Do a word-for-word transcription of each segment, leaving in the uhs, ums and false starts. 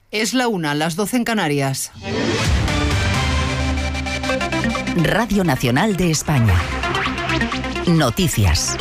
Es la una, las doce en Canarias. Radio Nacional de España. Noticias.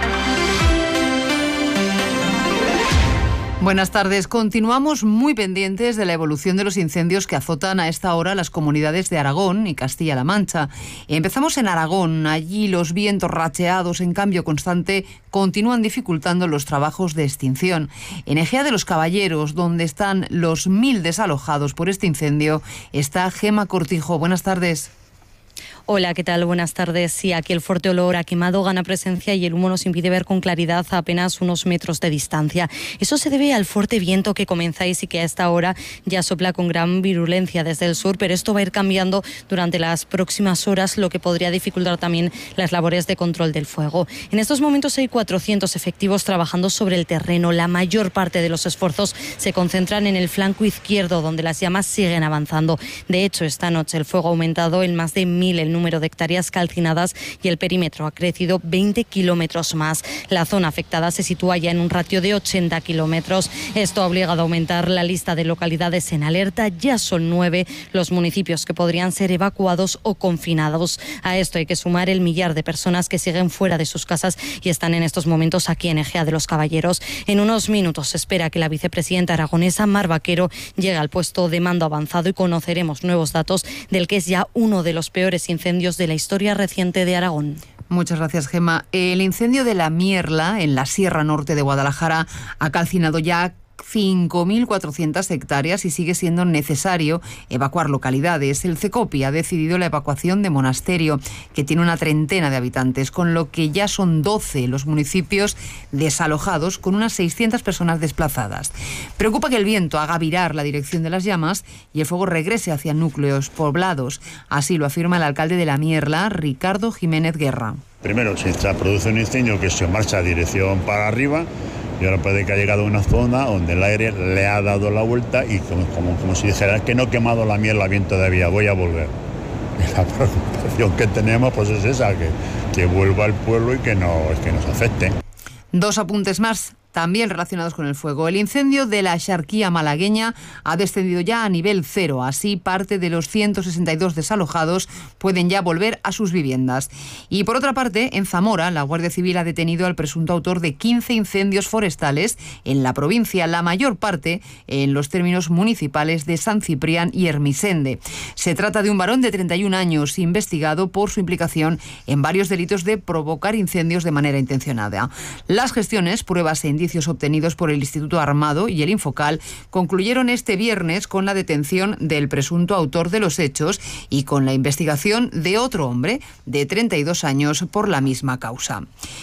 Buenas tardes. Continuamos muy pendientes de la evolución de los incendios que azotan a esta hora las comunidades de Aragón y Castilla-La Mancha. Empezamos en Aragón. Allí los vientos racheados en cambio constante continúan dificultando los trabajos de extinción. En Ejea de los Caballeros, donde están los mil desalojados por este incendio, está Gema Cortijo. Buenas tardes. Hola, ¿qué tal? Buenas tardes. Sí, aquí el fuerte olor a quemado gana presencia y el humo nos impide ver con claridad a apenas unos metros de distancia. Eso se debe al fuerte viento que comenzáis y que a esta hora ya sopla con gran virulencia desde el sur, pero esto va a ir cambiando durante las próximas horas, lo que podría dificultar también las labores de control del fuego. En estos momentos hay cuatrocientos efectivos trabajando sobre el terreno. La mayor parte de los esfuerzos se concentran en el flanco izquierdo, donde las llamas siguen avanzando. De hecho, esta noche el fuego ha aumentado en más de mil el número de hectáreas calcinadas y el perímetro ha crecido veinte kilómetros más. La zona afectada se sitúa ya en un ratio de ochenta kilómetros. Esto ha obligado a aumentar la lista de localidades en alerta. Ya son nueve los municipios que podrían ser evacuados o confinados. A esto hay que sumar el millar de personas que siguen fuera de sus casas y están en estos momentos aquí en Ejea de los Caballeros. En unos minutos se espera que la vicepresidenta aragonesa, Mar Vaquero, llegue al puesto de mando avanzado y conoceremos nuevos datos del que es ya uno de los peores incendios de la historia reciente de Aragón. Muchas gracias, Gema. El incendio de la Mierla, en la Sierra Norte de Guadalajara, ha calcinado ya cinco mil cuatrocientas hectáreas y sigue siendo necesario evacuar localidades. El CECOPI ha decidido la evacuación de Monasterio, que tiene una treintena de habitantes, con lo que ya son doce los municipios desalojados, con unas seiscientas personas desplazadas. Preocupa que el viento haga virar la dirección de las llamas y el fuego regrese hacia núcleos poblados. Así lo afirma el alcalde de La Mierla, Ricardo Jiménez Guerra. Primero, se produce un incendio que se marcha a dirección para arriba, y ahora puede que ha llegado a una zona donde el aire le ha dado la vuelta y como, como, como si dijera que no he quemado la Mierla bien todavía, voy a volver. Y la preocupación que tenemos pues es esa, que, que vuelva al pueblo y que, no, que nos afecte. Dos apuntes más, también relacionados con el fuego. El incendio de la Axarquía malagueña ha descendido ya a nivel cero. Así, parte de los ciento sesenta y dos desalojados pueden ya volver a sus viviendas. Y por otra parte, en Zamora, la Guardia Civil ha detenido al presunto autor de quince incendios forestales en la provincia, la mayor parte en los términos municipales de San Ciprián y Hermisende. Se trata de un varón de treinta y un años, investigado por su implicación en varios delitos de provocar incendios de manera intencionada. Las gestiones, pruebas e indicios obtenidos por el Instituto Armado y el Infocal concluyeron este viernes con la detención del presunto autor de los hechos y con la investigación de otro hombre de treinta y dos años por la misma causa.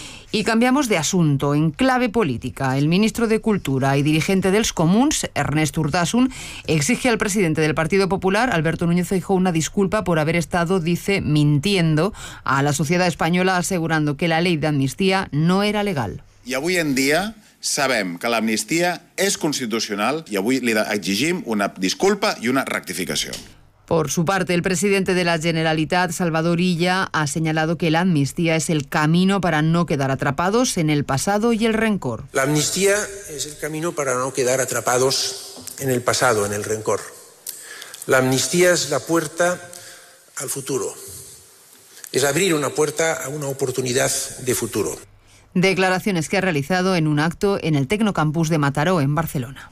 Y cambiamos de asunto. En clave política, el ministro de Cultura y dirigente dels Comuns, Ernest Urtasun, exige al presidente del Partido Popular, Alberto Núñez Feijóo, una disculpa por haber estado, dice, mintiendo a la sociedad española, asegurando que la ley de amnistía no era legal. I avui en dia sabem que l'amnistia és constitucional i avui li exigim una disculpa i una rectificació. Por su parte, el presidente de la Generalitat, Salvador Illa, ha señalado que la amnistía es el camino para no quedar atrapados en el pasado y el rencor. La amnistía es el camino para no quedar atrapados en el pasado, en el rencor. La amnistía es la puerta al futuro. Es abrir una puerta a una oportunidad de futuro. Declaraciones que ha realizado en un acto en el Tecnocampus de Mataró, en Barcelona.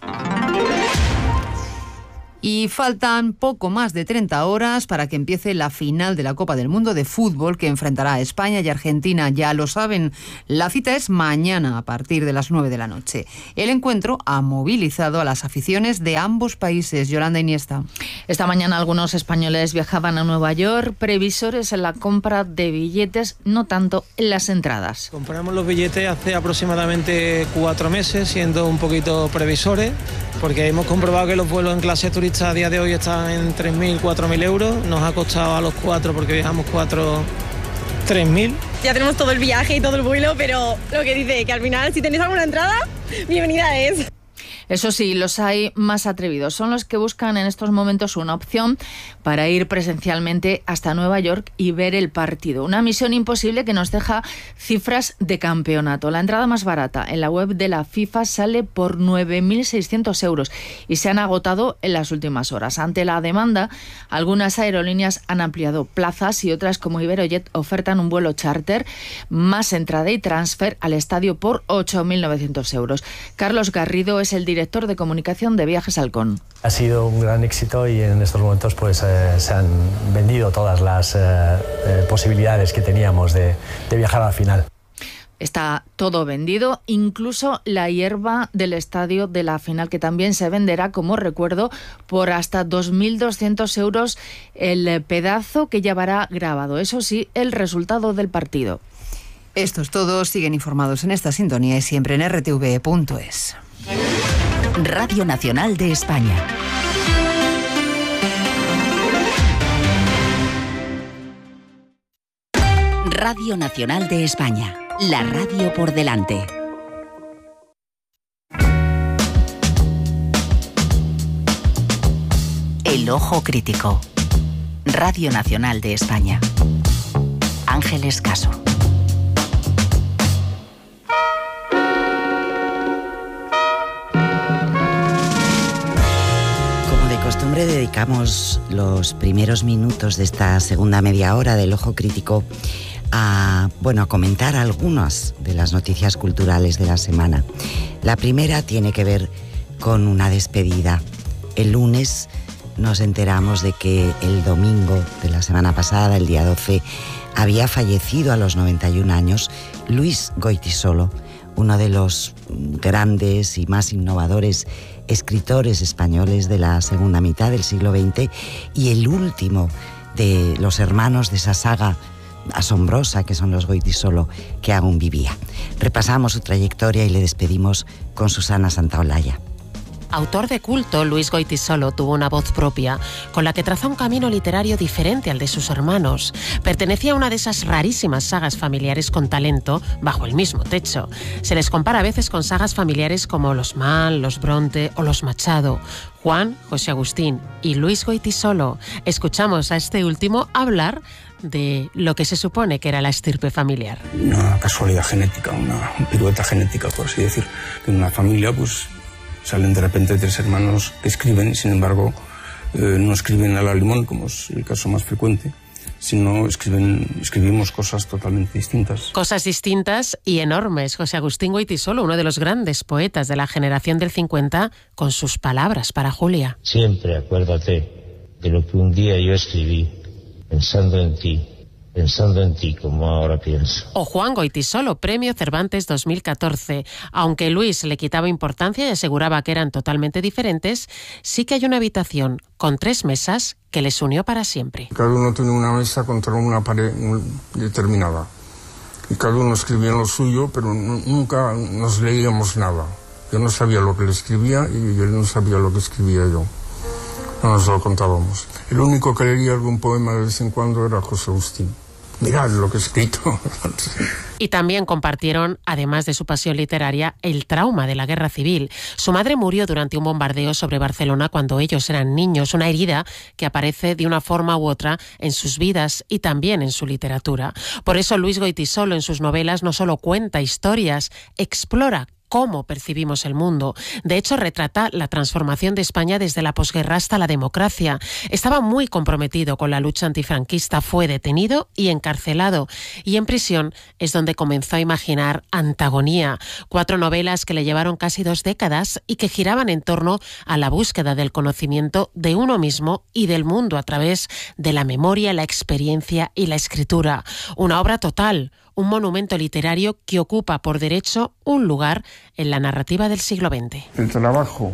Y faltan poco más de treinta horas para que empiece la final de la Copa del Mundo de Fútbol, que enfrentará a España y Argentina. Ya lo saben, la cita es mañana a partir de las nueve de la noche. El encuentro ha movilizado a las aficiones de ambos países. Yolanda Iniesta. Esta mañana algunos españoles viajaban a Nueva York, previsores en la compra de billetes, no tanto en las entradas. Compramos los billetes hace aproximadamente cuatro meses, siendo un poquito previsores, porque hemos comprobado que los vuelos en clase turista a día de hoy están en tres mil, cuatro mil euros. Nos ha costado a los cuatro, porque viajamos cuatro, tres mil. Ya tenemos todo el viaje y todo el vuelo, pero lo que dice que al final, si tenéis alguna entrada, bienvenida es. Eso sí, los hay más atrevidos. Son los que buscan en estos momentos una opción para ir presencialmente hasta Nueva York y ver el partido. Una misión imposible que nos deja cifras de campeonato. La entrada más barata en la web de la FIFA sale por nueve mil seiscientos euros y se han agotado en las últimas horas. Ante la demanda, algunas aerolíneas han ampliado plazas y otras, como Iberojet, ofertan un vuelo charter más entrada y transfer al estadio por ocho mil novecientos euros. Carlos Garrido es el director director de comunicación de Viajes Halcón. Ha sido un gran éxito y en estos momentos pues eh, se han vendido todas las eh, eh, posibilidades que teníamos de, de viajar a la final. Está todo vendido, incluso la hierba del estadio de la final, que también se venderá, como recuerdo, por hasta dos mil doscientos euros el pedazo que llevará grabado. Eso sí, el resultado del partido. Estos todos siguen informados en esta sintonía y siempre en r t v punto es. Radio Nacional de España. Radio Nacional de España. La radio por delante. El ojo crítico. Radio Nacional de España. Ángeles Caso. Costumbre, dedicamos los primeros minutos de esta segunda media hora del Ojo Crítico a, bueno, a comentar algunas de las noticias culturales de la semana. La primera tiene que ver con una despedida. El lunes nos enteramos de que el domingo de la semana pasada, el día doce, había fallecido a los noventa y un años Luis Goytisolo, uno de los grandes y más innovadores escritores españoles de la segunda mitad del siglo veinte y el último de los hermanos de esa saga asombrosa que son los Goytisolo, que aún vivía. Repasamos su trayectoria y le despedimos con Susana Santaolalla. Autor de culto, Luis Goytisolo tuvo una voz propia, con la que trazó un camino literario diferente al de sus hermanos. Pertenecía a una de esas rarísimas sagas familiares con talento bajo el mismo techo. Se les compara a veces con sagas familiares como los Mann, los Bronte o los Machado. Juan, José Agustín y Luis Goytisolo. Escuchamos a este último hablar de lo que se supone que era la estirpe familiar. Una casualidad genética, una pirueta genética, por así decir. En una familia, pues, salen de repente tres hermanos que escriben, sin embargo, eh, no escriben a la limón, como es el caso más frecuente, sino escriben, escribimos cosas totalmente distintas. Cosas distintas y enormes. José Agustín Goytisolo, uno de los grandes poetas de la generación del cincuenta, con sus palabras para Julia. Siempre acuérdate de lo que un día yo escribí, pensando en ti. Pensando en ti como ahora pienso. O Juan Goytisolo, Premio Cervantes dos mil catorce. Aunque Luis le quitaba importancia y aseguraba que eran totalmente diferentes, sí que hay una habitación con tres mesas que les unió para siempre. Cada uno tenía una mesa contra una pared determinada. Y cada uno escribía lo suyo, pero nunca nos leíamos nada. Yo no sabía lo que le escribía y él no sabía lo que escribía yo. No nos lo contábamos. El único que leía algún poema de vez en cuando era José Agustín. Mirad lo que he escrito. Y también compartieron, además de su pasión literaria, el trauma de la guerra civil. Su madre murió durante un bombardeo sobre Barcelona cuando ellos eran niños, una herida que aparece de una forma u otra en sus vidas y también en su literatura. Por eso Luis Goytisolo en sus novelas no solo cuenta historias, explora cómo percibimos el mundo. De hecho, retrata la transformación de España desde la posguerra hasta la democracia. Estaba muy comprometido con la lucha antifranquista, fue detenido y encarcelado. Y en prisión es donde comenzó a imaginar Antagonía, cuatro novelas que le llevaron casi dos décadas y que giraban en torno a la búsqueda del conocimiento de uno mismo y del mundo a través de la memoria, la experiencia y la escritura. Una obra total, un monumento literario que ocupa por derecho un lugar en la narrativa del siglo veinte. El trabajo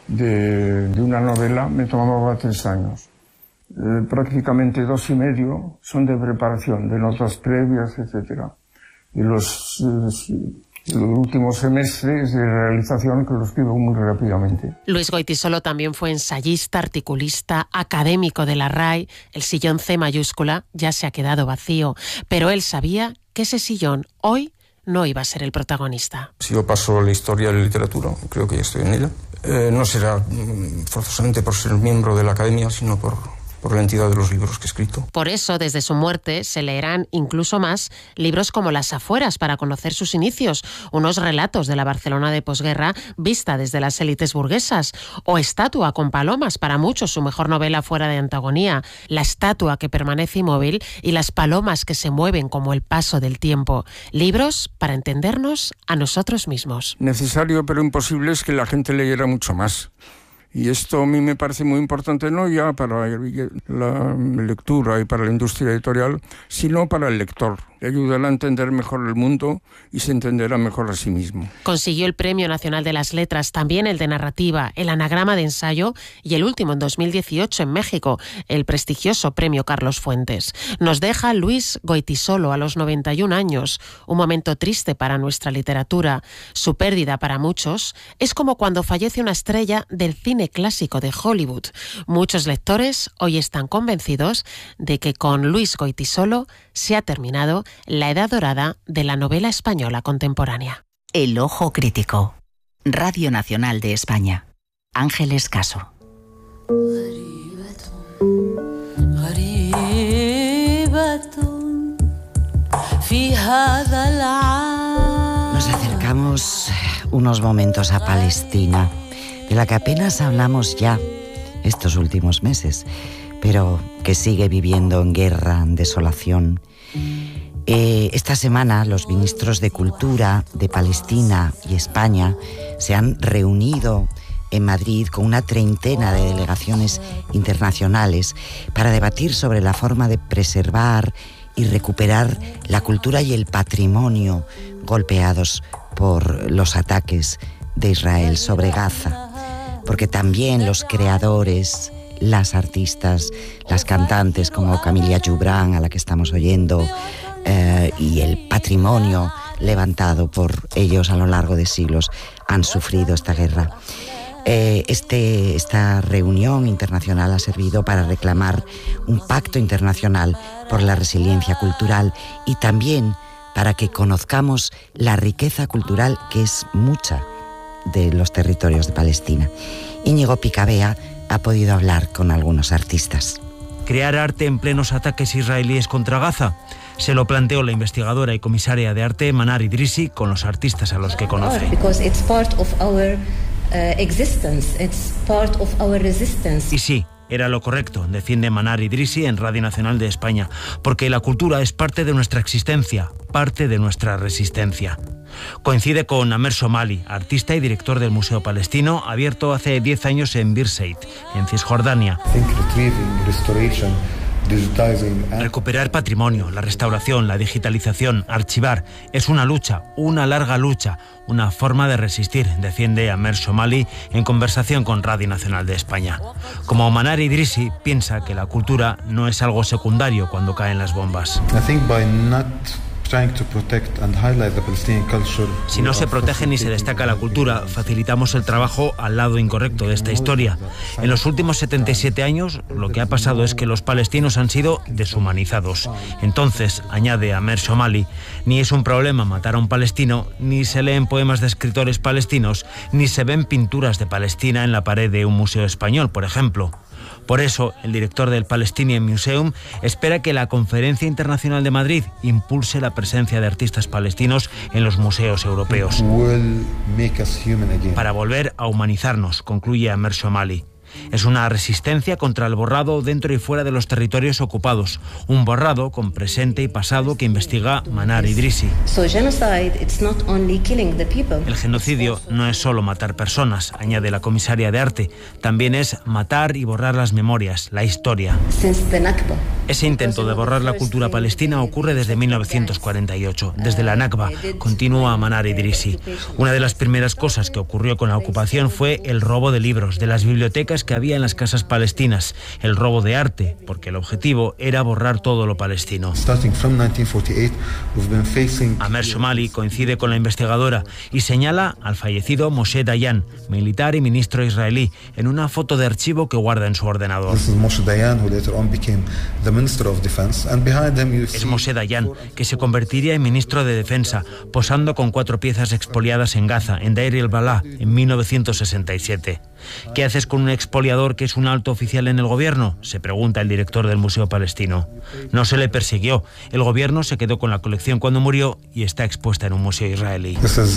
de, de una novela me tomaba tres años. Eh, prácticamente dos y medio son de preparación, de notas previas, etcétera. Y los, eh, los últimos semestres de realización, que lo escribo muy rápidamente. Luis Goytisolo también fue ensayista, articulista, académico de la R A E. El sillón C mayúscula ya se ha quedado vacío, pero él sabía que ese sillón hoy no iba a ser el protagonista. Si yo paso la historia de la literatura, creo que ya estoy en ella, Eh, no será mm, forzosamente por ser miembro de la Academia, sino por... por la entidad de los libros que he escrito. Por eso, desde su muerte, se leerán incluso más libros como Las afueras, para conocer sus inicios, unos relatos de la Barcelona de posguerra vista desde las élites burguesas, o Estatua con palomas, para muchos su mejor novela fuera de antagonía, la estatua que permanece inmóvil y las palomas que se mueven como el paso del tiempo. Libros para entendernos a nosotros mismos. Necesario pero imposible es que la gente leyera mucho más. Y esto a mí me parece muy importante, no ya para la lectura y para la industria editorial, sino para el lector. Le ayudará a entender mejor el mundo y se entenderá mejor a sí mismo. Consiguió el Premio Nacional de las Letras, también el de Narrativa, el Anagrama de Ensayo y el último en dos mil dieciocho en México, el prestigioso Premio Carlos Fuentes. Nos deja Luis Goytisolo a los noventa y un años, un momento triste para nuestra literatura. Su pérdida para muchos es como cuando fallece una estrella del cine clásico de Hollywood. Muchos lectores hoy están convencidos de que con Luis Goytisolo se ha terminado la edad dorada de la novela española contemporánea. El ojo crítico. Radio Nacional de España. Ángeles Caso. Nos acercamos unos momentos a Palestina, de la que apenas hablamos ya estos últimos meses, pero que sigue viviendo en guerra, en desolación. Eh, esta semana los ministros de Cultura de Palestina y España se han reunido en Madrid con una treintena de delegaciones internacionales para debatir sobre la forma de preservar y recuperar la cultura y el patrimonio golpeados por los ataques de Israel sobre Gaza. Porque también los creadores, las artistas, las cantantes como Camila Jubran, a la que estamos oyendo, eh, y el patrimonio levantado por ellos a lo largo de siglos han sufrido esta guerra. Eh, este, esta reunión internacional ha servido para reclamar un pacto internacional por la resiliencia cultural y también para que conozcamos la riqueza cultural que es mucha de los territorios de Palestina. Íñigo Picabea ha podido hablar con algunos artistas. ¿Crear arte en plenos ataques israelíes contra Gaza? Se lo planteó la investigadora y comisaria de arte Manar Idrissi con los artistas a los que conoce. Y sí, era lo correcto, defiende Manar Idrissi en Radio Nacional de España, porque la cultura es parte de nuestra existencia, parte de nuestra resistencia. Coincide con Amer Somali, artista y director del Museo Palestino, abierto hace diez años en Birzeit, en Cisjordania. Recuperar patrimonio, la restauración, la digitalización, archivar, es una lucha, una larga lucha, una forma de resistir, defiende Amer Somali en conversación con Radio Nacional de España. Como Manar Idrissi, piensa que la cultura no es algo secundario cuando caen las bombas. Si no se protege ni se destaca la cultura, facilitamos el trabajo al lado incorrecto de esta historia. En los últimos setenta y siete años, lo que ha pasado es que los palestinos han sido deshumanizados. Entonces, añade Amer Somali, ni es un problema matar a un palestino, ni se leen poemas de escritores palestinos, ni se ven pinturas de Palestina en la pared de un museo español, por ejemplo. Por eso, el director del Palestinian Museum espera que la Conferencia Internacional de Madrid impulse la presencia de artistas palestinos en los museos europeos. Para volver a humanizarnos, concluye Amer Somali. Es una resistencia contra el borrado dentro y fuera de los territorios ocupados, un borrado con presente y pasado que investiga Manar Idrissi. El genocidio no es solo matar personas, añade la comisaria de arte, también es matar y borrar las memorias, la historia. Ese intento de borrar la cultura palestina ocurre desde mil novecientos cuarenta y ocho, desde la Nakba, continúa Manar Idrissi. Una de las primeras cosas que ocurrió con la ocupación fue el robo de libros de las bibliotecas que había en las casas palestinas, el robo de arte, porque el objetivo era borrar todo lo palestino. Amer Somali coincide con la investigadora y señala al fallecido Moshe Dayan, militar y ministro israelí, en una foto de archivo que guarda en su ordenador. Es Moshe Dayan, que se convertiría en ministro de Defensa, posando con cuatro piezas expoliadas en Gaza, en Deir el-Balá, en mil novecientos sesenta y siete. ¿Qué haces con un expoliador que es un alto oficial en el gobierno?, se pregunta el director del Museo Palestino. No se le persiguió. El gobierno se quedó con la colección cuando murió y está expuesta en un museo israelí.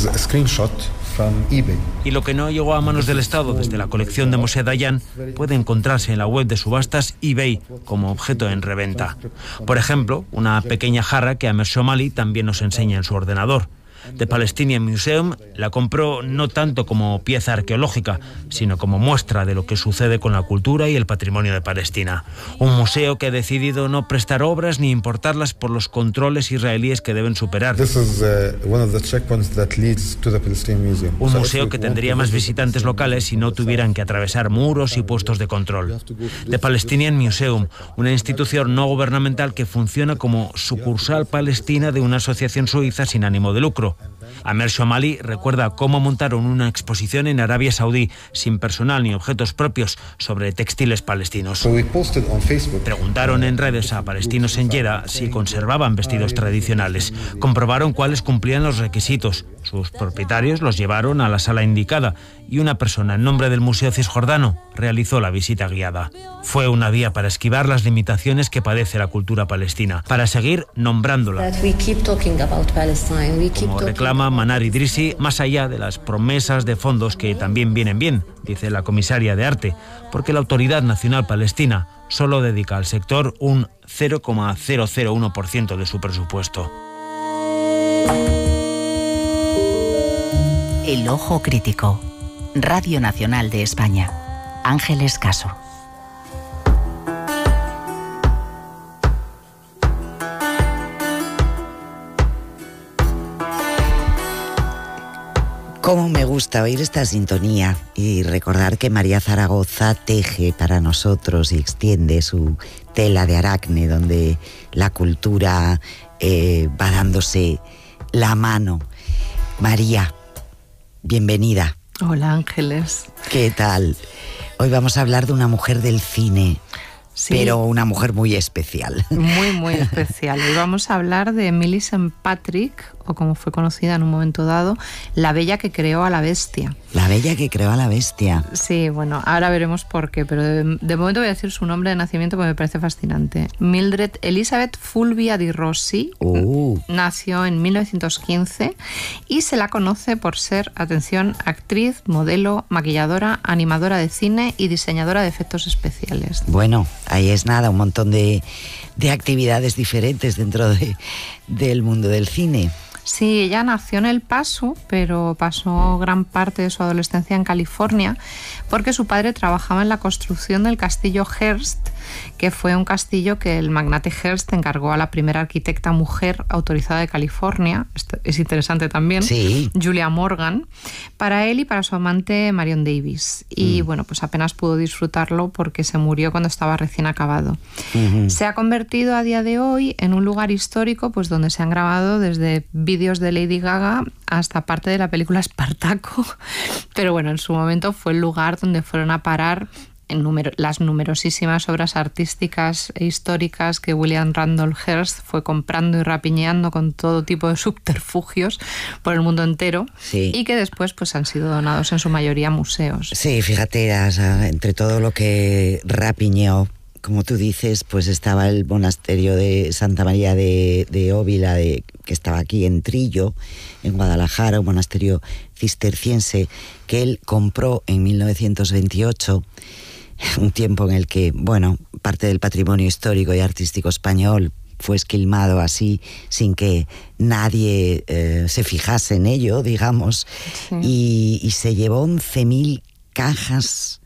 Y lo que no llegó a manos del Estado desde la colección de Moshe Dayan puede encontrarse en la web de subastas eBay como objeto en reventa. Por ejemplo, una pequeña jarra que Amer Shomali también nos enseña en su ordenador. The Palestinian Museum la compró no tanto como pieza arqueológica, sino como muestra de lo que sucede con la cultura y el patrimonio de Palestina. Un museo que ha decidido no prestar obras ni importarlas por los controles israelíes que deben superar. Un museo que tendría más visitantes locales si no tuvieran que atravesar muros y puestos de control. The Palestinian Museum, una institución no gubernamental que funciona como sucursal palestina de una asociación suiza sin ánimo de lucro. Amer Shomali recuerda cómo montaron una exposición en Arabia Saudí sin personal ni objetos propios sobre textiles palestinos. Preguntaron en redes a palestinos en Jeddah si conservaban vestidos tradicionales. Comprobaron cuáles cumplían los requisitos. Sus propietarios los llevaron a la sala indicada y una persona en nombre del Museo Cisjordano realizó la visita guiada. Fue una vía para esquivar las limitaciones que padece la cultura palestina, para seguir nombrándola. Como reclama Manar Idrissi, más allá de las promesas de fondos que también vienen bien, dice la comisaria de arte, porque la Autoridad Nacional Palestina solo dedica al sector un cero coma cero cero uno por ciento de su presupuesto. El Ojo Crítico. Radio Nacional de España. Ángeles Caso. Cómo me gusta oír esta sintonía y recordar que María Zaragoza teje para nosotros y extiende su tela de aracne, donde la cultura eh, va dándose la mano. María, bienvenida. Hola, Ángeles. ¿Qué tal? Hoy vamos a hablar de una mujer del cine, sí, pero una mujer muy especial. Muy, muy especial. Hoy vamos a hablar de Millicent Patrick, o como fue conocida en un momento dado, la bella que creó a la bestia. La bella que creó a la bestia. Sí, bueno, ahora veremos por qué, pero de, de momento voy a decir su nombre de nacimiento porque me parece fascinante. Mildred Elizabeth Fulvia Di Rossi uh. nació en mil novecientos quince y se la conoce por ser, atención, actriz, modelo, maquilladora, animadora de cine y diseñadora de efectos especiales. Bueno, ahí es nada, un montón de, de actividades diferentes dentro de, del mundo del cine. Sí, ella nació en El Paso, pero pasó gran parte de su adolescencia en California porque su padre trabajaba en la construcción del castillo Hearst, que fue un castillo que el magnate Hearst encargó a la primera arquitecta mujer autorizada de California, esto es interesante también, sí, Julia Morgan, para él y para su amante Marion Davis. Y mm. bueno, pues apenas pudo disfrutarlo porque se murió cuando estaba recién acabado. Uh-huh. Se ha convertido a día de hoy en un lugar histórico pues donde se han grabado desde vídeos de Lady Gaga hasta parte de la película Espartaco, pero bueno, en su momento fue el lugar donde fueron a parar en número, las numerosísimas obras artísticas e históricas que William Randolph Hearst fue comprando y rapiñando con todo tipo de subterfugios por el mundo entero, sí, y que después pues han sido donados en su mayoría a museos. Sí, fíjate, entre todo lo que rapiñó, como tú dices, pues estaba el monasterio de Santa María de, de Óvila, de, que estaba aquí en Trillo, en Guadalajara, un monasterio cisterciense que él compró en mil novecientos veintiocho, un tiempo en el que, bueno, parte del patrimonio histórico y artístico español fue esquilmado así, sin que nadie eh, se fijase en ello, digamos, sí, y, y se llevó once mil cajas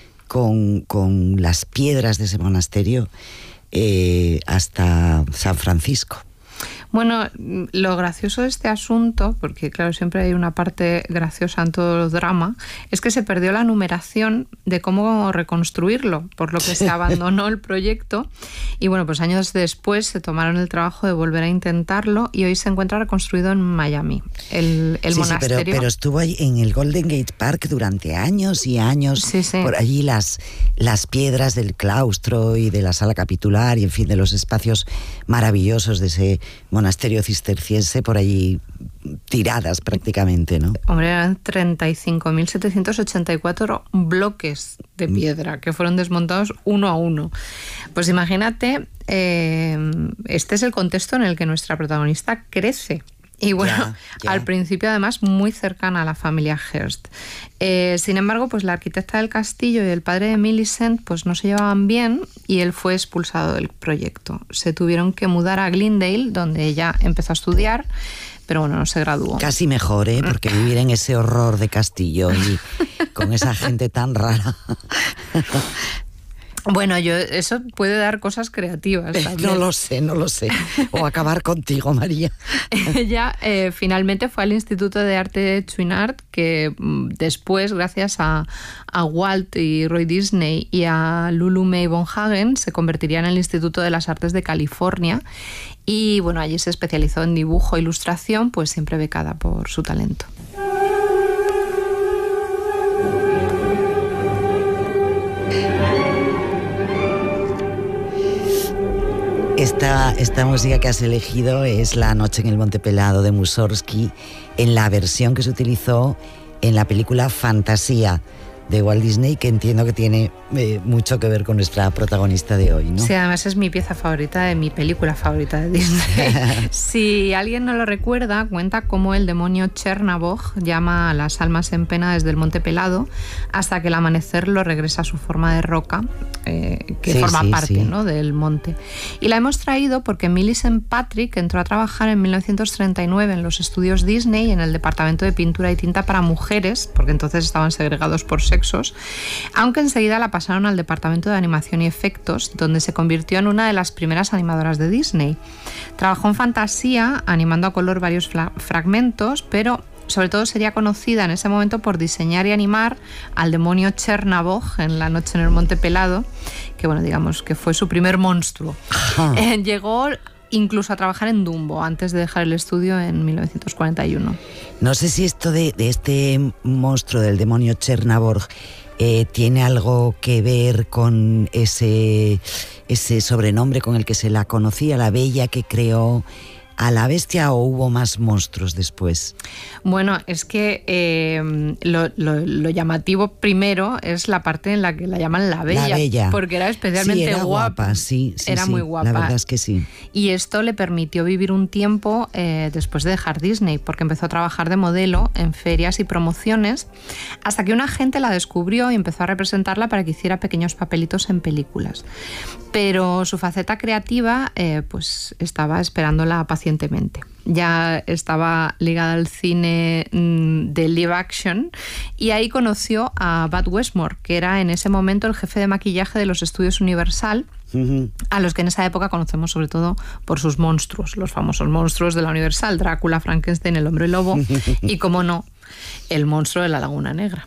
Con, con las piedras de ese monasterio eh, hasta San Francisco. Bueno, lo gracioso de este asunto, porque claro, siempre hay una parte graciosa en todo el drama, es que se perdió la numeración de cómo reconstruirlo, por lo que se abandonó el proyecto y bueno, pues años después se tomaron el trabajo de volver a intentarlo y hoy se encuentra reconstruido en Miami. El, el sí, monasterio... Sí, pero, pero estuvo ahí en el Golden Gate Park durante años y años. Sí, sí. Por allí las, las piedras del claustro y de la sala capitular y en fin, de los espacios maravillosos de ese monasterio cisterciense por allí tiradas prácticamente, ¿no? Hombre, eran treinta y cinco mil setecientos ochenta y cuatro bloques de piedra que fueron desmontados uno a uno. Pues imagínate, eh, este es el contexto en el que nuestra protagonista crece. Y bueno, ya, ya. Al principio además muy cercana a la familia Hearst. Eh, sin embargo, pues la arquitecta del castillo y el padre de Millicent pues no se llevaban bien y él fue expulsado del proyecto. Se tuvieron que mudar a Glendale, donde ella empezó a estudiar, pero bueno, no se graduó. Casi mejor, ¿eh? Porque vivir en ese horror de castillo y con esa gente tan rara... Bueno, yo eso puede dar cosas creativas también. No lo sé, no lo sé. O acabar contigo, María. Ella eh, finalmente fue al Instituto de Arte de Chouinard, que después, gracias a, a Walt y Roy Disney y a Lulu May von Hagen, se convertiría en el Instituto de las Artes de California. Y bueno, allí se especializó en dibujo e ilustración, pues siempre becada por su talento. Esta, esta música que has elegido es La noche en el Monte Pelado de Mussorgsky, en la versión que se utilizó en la película Fantasía de Walt Disney, que entiendo que tiene eh, mucho que ver con nuestra protagonista de hoy, ¿no? Sí, además es mi pieza favorita de mi película favorita de Disney. Si alguien no lo recuerda, cuenta cómo el demonio Chernabog llama a las almas en pena desde el Monte Pelado hasta que el amanecer lo regresa a su forma de roca, eh, que sí, forma sí, parte sí. ¿no? del monte. Y la hemos traído porque Millicent Patrick entró a trabajar en mil novecientos treinta y nueve en los estudios Disney, en el departamento de pintura y tinta para mujeres, porque entonces estaban segregados por sexo, aunque enseguida la pasaron al departamento de animación y efectos, donde se convirtió en una de las primeras animadoras de Disney. Trabajó en Fantasía, animando a color varios fragmentos, pero sobre todo sería conocida en ese momento por diseñar y animar al demonio Chernabog en La noche en el Monte Pelado, que bueno, digamos que fue su primer monstruo. Eh, llegó incluso a trabajar en Dumbo antes de dejar el estudio en mil novecientos cuarenta y uno. No sé si esto de, de este monstruo del demonio Chernabog eh, tiene algo que ver con ese, ese sobrenombre con el que se la conocía, la bella que creó a la bestia, o hubo más monstruos después? Bueno, es que eh, lo, lo, lo llamativo primero es la parte en la que la llaman la bella, la bella. Porque era especialmente sí, era guapa. guapa sí, sí, era sí, muy guapa. La verdad es que sí. Y esto le permitió vivir un tiempo eh, después de dejar Disney, porque empezó a trabajar de modelo en ferias y promociones, hasta que un agente la descubrió y empezó a representarla para que hiciera pequeños papelitos en películas. Pero su faceta creativa eh, pues estaba esperándola pacientemente. Ya estaba ligada al cine de live action y ahí conoció a Bud Westmore, que era en ese momento el jefe de maquillaje de los estudios Universal, uh-huh. a los que en esa época conocemos sobre todo por sus monstruos, los famosos monstruos de la Universal, Drácula, Frankenstein, el hombre lobo y, como no, el monstruo de la Laguna Negra.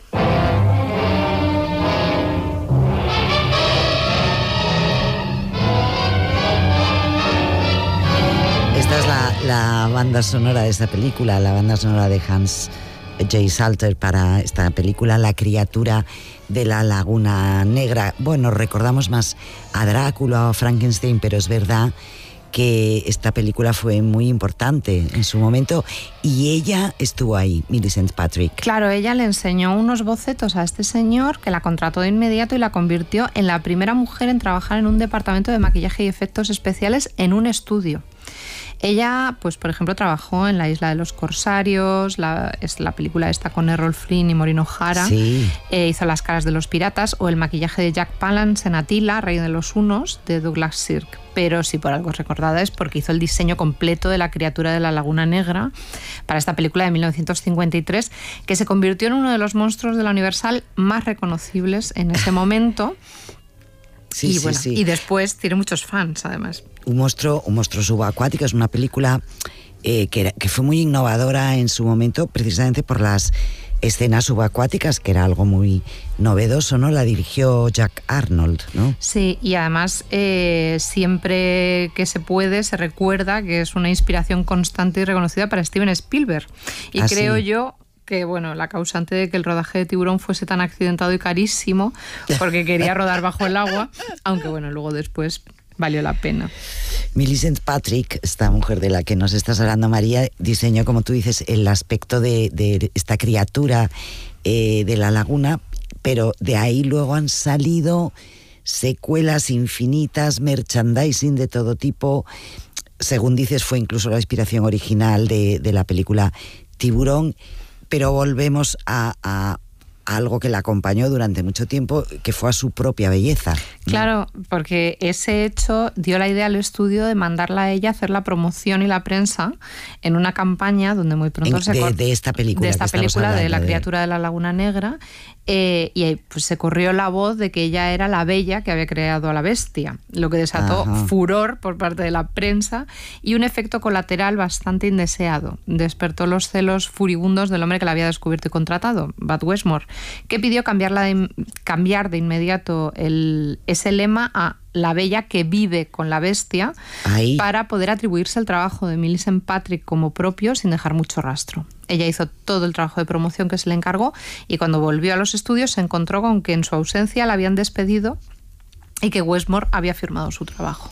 Esta es la, la banda sonora de esta película, la banda sonora de Hans J. Salter para esta película, La criatura de la Laguna Negra. Bueno, recordamos más a Drácula o a Frankenstein, pero es verdad que esta película fue muy importante en su momento y ella estuvo ahí, Millicent Patrick. Claro, ella le enseñó unos bocetos a este señor, que la contrató de inmediato y la convirtió en la primera mujer en trabajar en un departamento de maquillaje y efectos especiales en un estudio. Ella, pues por ejemplo, trabajó en La isla de los corsarios, la, es la película esta con Errol Flynn y Maureen O'Hara, sí. eh, hizo Las caras de los piratas o el maquillaje de Jack Palance en Attila, Rey de los Hunos, de Douglas Sirk. Pero si por algo es recordada es porque hizo el diseño completo de la criatura de la Laguna Negra para esta película de mil novecientos cincuenta y tres, que se convirtió en uno de los monstruos de la Universal más reconocibles en ese momento. Sí, y, sí, bueno, sí. y después tiene muchos fans, además. Un monstruo, un monstruo subacuático es una película eh, que, era, que fue muy innovadora en su momento, precisamente por las escenas subacuáticas, que era algo muy novedoso, ¿no? La dirigió Jack Arnold, ¿no? Sí, y además eh, siempre que se puede se recuerda que es una inspiración constante y reconocida para Steven Spielberg. Y ¿Ah, creo sí? yo que bueno, la causante de que el rodaje de Tiburón fuese tan accidentado y carísimo, porque quería rodar bajo el agua, aunque bueno, luego después valió la pena. Millicent Patrick, esta mujer de la que nos estás hablando, María, diseñó, como tú dices, el aspecto de, de esta criatura eh, de la laguna, pero de ahí luego han salido secuelas infinitas, merchandising de todo tipo. Según dices, fue incluso la inspiración original de, de la película Tiburón, pero volvemos a, a, a algo que la acompañó durante mucho tiempo, que fue a su propia belleza. Claro, porque ese hecho dio la idea al estudio de mandarla a ella a hacer la promoción y la prensa en una campaña donde muy pronto en, se... De, de esta película De esta película, hablando, de La de... criatura de la Laguna Negra, eh, y pues se corrió la voz de que ella era la bella que había creado a la bestia, lo que desató Ajá. furor por parte de la prensa y un efecto colateral bastante indeseado. Despertó los celos furibundos del hombre que la había descubierto y contratado, Bud Westmore, que pidió cambiarla de, cambiar de inmediato el, ese lema a la bella que vive con la bestia. Ahí. Para poder atribuirse el trabajo de Millicent Patrick como propio sin dejar mucho rastro. Ella hizo todo el trabajo de promoción que se le encargó y cuando volvió a los estudios se encontró con que en su ausencia la habían despedido y que Westmore había firmado su trabajo.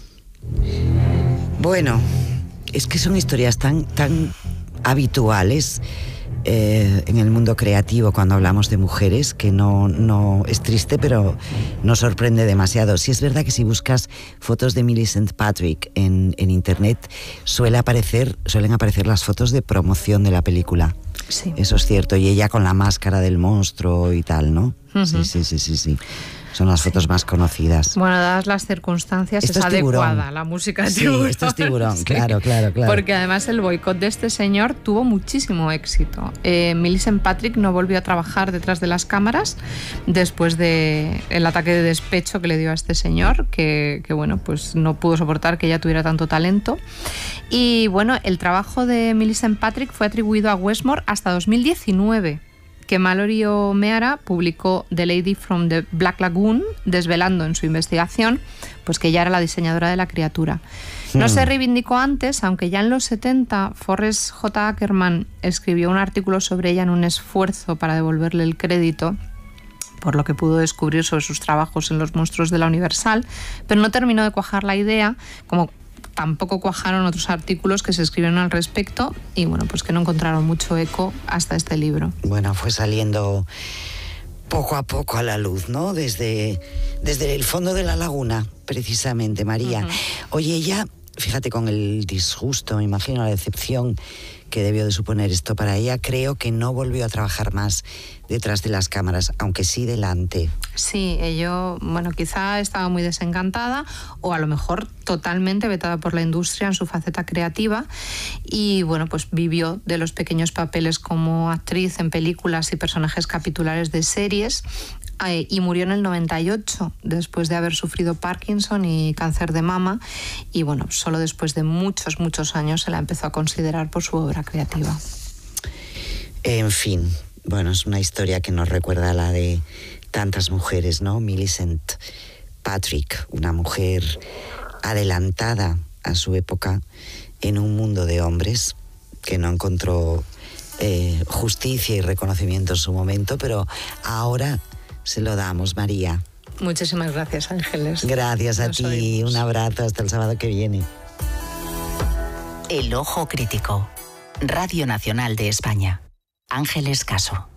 Bueno, es que son historias tan, tan habituales Eh, en el mundo creativo cuando hablamos de mujeres, que no, no es triste, pero no sorprende demasiado. Sí es verdad que si buscas fotos de Millicent Patrick en, en internet suele aparecer, suelen aparecer las fotos de promoción de la película. Sí. Eso es cierto, y ella con la máscara del monstruo y tal, ¿no? Uh-huh. Sí, sí, sí, sí, sí. Son las fotos más conocidas. Bueno, dadas las circunstancias, esto es, es adecuada la música de Tiburón. Sí, esto es Tiburón, sí. claro, claro, claro. Porque además el boicot de este señor tuvo muchísimo éxito. Eh, Millicent Patrick no volvió a trabajar detrás de las cámaras después de el ataque de despecho que le dio a este señor, que, que bueno, pues no pudo soportar que ella tuviera tanto talento. Y bueno, el trabajo de Millicent Patrick fue atribuido a Westmore hasta dos mil diecinueve. Que Mallory O'Meara publicó The Lady from the Black Lagoon, desvelando en su investigación pues que ella era la diseñadora de la criatura. No hmm. se reivindicó antes, aunque ya en los setenta Forrest J. Ackerman escribió un artículo sobre ella en un esfuerzo para devolverle el crédito por lo que pudo descubrir sobre sus trabajos en Los monstruos de la Universal, pero no terminó de cuajar la idea, como tampoco cuajaron otros artículos que se escribieron al respecto y bueno, pues que no encontraron mucho eco hasta este libro. Bueno, fue saliendo poco a poco a la luz, ¿no? Desde, desde el fondo de la laguna, precisamente, María. Uh-huh. Oye, ella, fíjate, con el disgusto, me imagino, la decepción que debió de suponer esto para ella, creo que no volvió a trabajar más detrás de las cámaras, aunque sí delante. Sí, ello, bueno, quizá estaba muy desencantada o a lo mejor totalmente vetada por la industria en su faceta creativa y bueno, pues vivió de los pequeños papeles como actriz en películas y personajes capitulares de series eh, y murió en el noventa y ocho después de haber sufrido Parkinson y cáncer de mama y bueno, solo después de muchos, muchos años se la empezó a considerar por su obra creativa. En fin, bueno, es una historia que nos recuerda a la de tantas mujeres, ¿no? Millicent Patrick, una mujer adelantada a su época en un mundo de hombres que no encontró eh, justicia y reconocimiento en su momento, pero ahora se lo damos, María. Muchísimas gracias, Ángeles. Gracias a Nos ti, oímos. Un abrazo hasta el sábado que viene. El Ojo Crítico, Radio Nacional de España. Ángeles Caso.